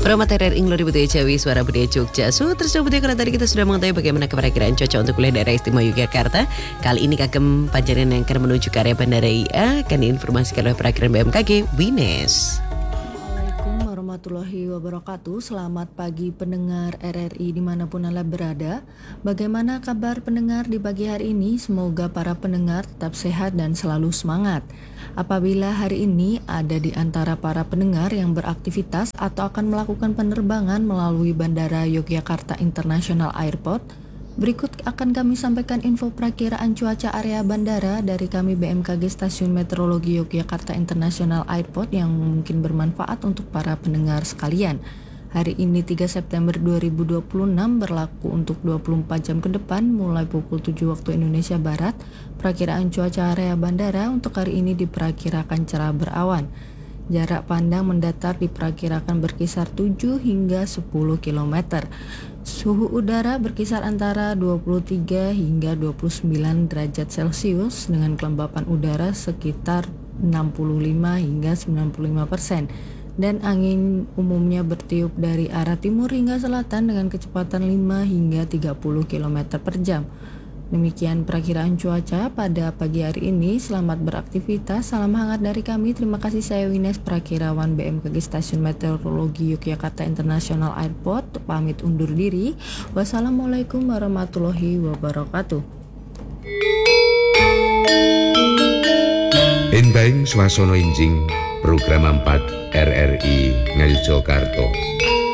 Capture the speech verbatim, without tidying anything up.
Promoter R I Nglori Budaya Jawi Suara Budaya Jogja. So, terus budaya kalau tadi kita sudah mengetahui bagaimana keperakiraan cuaca untuk wilayah daerah istimewa Yogyakarta. Kali ini Kagem Panjenengan yang akan menuju ke area Bandara I A akan diinformasikan oleh perakiraan B M K G Wines. Assalamualaikum warahmatullahi wabarakatuh. Selamat pagi pendengar R R I dimanapun Anda berada. Bagaimana kabar pendengar di pagi hari ini? Semoga para pendengar tetap sehat dan selalu semangat. Apabila hari ini ada di antara para pendengar yang beraktivitas atau akan melakukan penerbangan melalui Bandara Yogyakarta International Airport, berikut akan kami sampaikan info perakiraan cuaca area bandara dari kami B M K G Stasiun Meteorologi Yogyakarta International Airport yang mungkin bermanfaat untuk para pendengar sekalian. Hari ini tiga September dua ribu dua puluh enam berlaku untuk dua puluh empat jam ke depan mulai pukul tujuh waktu Indonesia Barat. Perakiraan cuaca area bandara untuk hari ini diperkirakan cerah berawan. Jarak pandang mendatar diperkirakan berkisar tujuh hingga sepuluh kilometer. Suhu udara berkisar antara dua puluh tiga hingga dua puluh sembilan derajat Celcius dengan kelembapan udara sekitar enam puluh lima hingga sembilan puluh lima persen. Dan angin umumnya bertiup dari arah timur hingga selatan dengan kecepatan lima hingga tiga puluh kilometer per jam. Demikian perakiraan cuaca pada pagi hari ini. Selamat beraktivitas. Salam hangat dari kami. Terima kasih, saya Wines, perakirawan B M K G Stasiun Meteorologi Yogyakarta International Airport. Pamit undur diri. Wassalamualaikum warahmatullahi wabarakatuh. Enteng swasana enjing program empat R R I Ngayogyakarta.